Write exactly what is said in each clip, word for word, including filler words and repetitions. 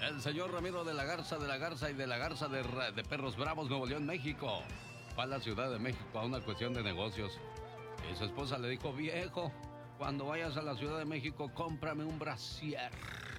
El señor Ramiro de la Garza, de la Garza y de la Garza de, de Perros Bravos, Nuevo León, México. Va a la Ciudad de México a una cuestión de negocios. Y su esposa le dijo, viejo, cuando vayas a la Ciudad de México, cómprame un brasier.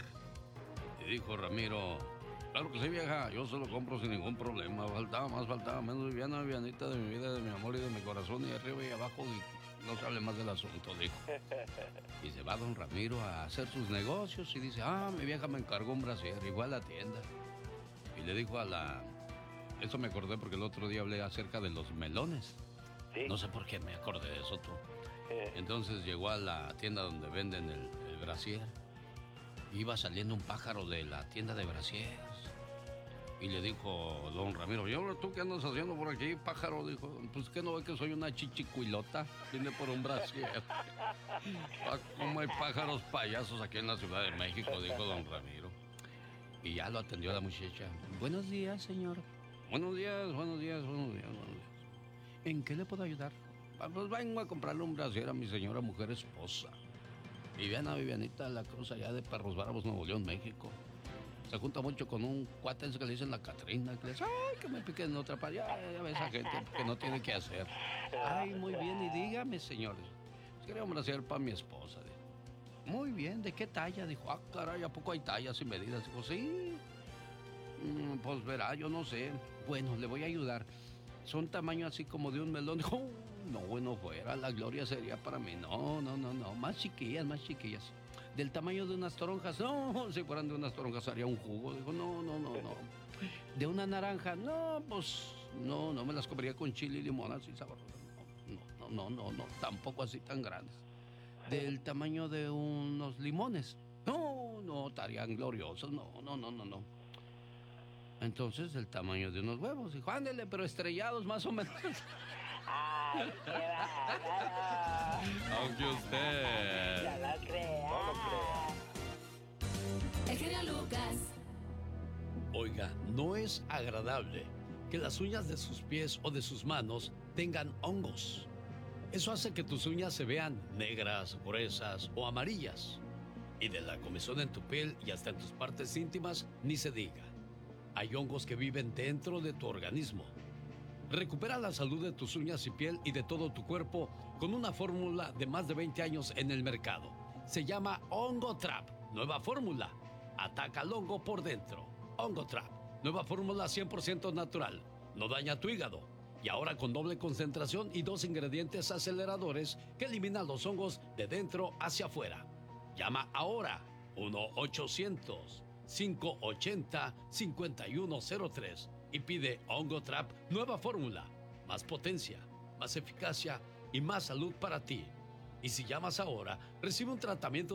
Y dijo Ramiro, claro que sí, vieja, yo se lo compro sin ningún problema. Faltaba más, faltaba menos. Viviana, Vivianita de mi vida, de mi amor y de mi corazón, y arriba y abajo, y no se hable más del asunto, dijo. Y se va don Ramiro a hacer sus negocios y dice, ah, mi vieja me encargó un brasier, igual a la tienda. Y le dijo a la... Eso me acordé porque el otro día hablé acerca de los melones. ¿Sí? No sé por qué me acordé de eso, tú. Entonces llegó a la tienda donde venden el, el brasier. Iba saliendo un pájaro de la tienda de brasieres. Y le dijo don Ramiro, ¿y ahora tú qué andas haciendo por aquí, pájaro? Dijo, pues que no ve que soy una chichicuilota. Vine por un brasier. ¿Cómo hay pájaros payasos aquí en la Ciudad de México? Dijo don Ramiro. Y ya lo atendió la muchacha. Buenos días, señor. Buenos días, buenos días, buenos días, buenos días. ¿En qué le puedo ayudar? Pues vengo a comprarle un brasier a mi señora mujer esposa. Viviana, Vivianita de la Cruz, allá de Perros Bravos, Nuevo León, México. Se junta mucho con un cuate que le dicen la Catrina, que le dice, ay, que me piquen en otra parte. Ya, ya ves a gente que no tiene que hacer. Ay, muy bien, y dígame, señores. Quería un brasier para mi esposa. Dijo. Muy bien, ¿de qué talla? Dijo, ah, caray, ¿a poco hay tallas y medidas? Dijo, sí. Mm, pues verá, yo no sé. Bueno, le voy a ayudar. Son tamaño así como de un melón. Dijo, oh, no, bueno, fuera, la gloria sería para mí. No, no, no, no, más chiquillas, más chiquillas. Del tamaño de unas toronjas. No, si fueran de unas toronjas haría un jugo. Dijo, no, no, no, no. De una naranja. No, pues, no, no me las comería con chile y limón así sabrosas. No, no, no, no, no, tampoco así tan grandes. Del tamaño de unos limones. No, no, estarían gloriosos. No, no, no, no, no. Entonces, el tamaño de unos huevos. Dijo, ándele, pero estrellados más o menos. ¡Ay, qué bárbaro! Aunque usted... No lo crea. No lo crea. El genio Lucas. Oiga, no es agradable que las uñas de sus pies o de sus manos tengan hongos. Eso hace que tus uñas se vean negras, gruesas o amarillas. Y de la comezón en tu piel y hasta en tus partes íntimas, ni se diga. Hay hongos que viven dentro de tu organismo. Recupera la salud de tus uñas y piel y de todo tu cuerpo con una fórmula de más de veinte años en el mercado. Se llama Hongo Trap. Nueva fórmula. Ataca al hongo por dentro. Hongo Trap. Nueva fórmula cien por ciento natural. No daña tu hígado. Y ahora con doble concentración y dos ingredientes aceleradores que eliminan los hongos de dentro hacia afuera. Llama ahora. uno ochocientos, cinco ochenta, cincuenta y uno cero tres y pide Hongo Trap nueva fórmula. Más potencia, más eficacia y más salud para ti. Y si llamas ahora, recibe un tratamiento